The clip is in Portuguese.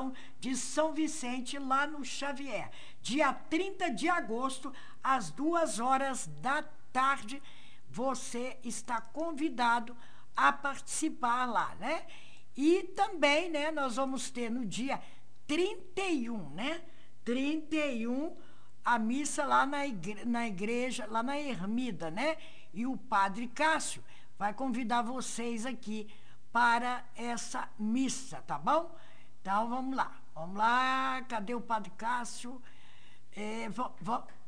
Salão de São Vicente, lá no Xavier. Dia 30 de agosto, às 2 horas da tarde, você está convidado a participar lá, né? E também, né, nós vamos ter no dia 31, né? 31, a missa lá na igreja, lá na Ermida, né? E o Padre Cássio vai convidar vocês aqui para essa missa, tá bom? Então, vamos lá. Vamos lá, cadê o Padre Cássio?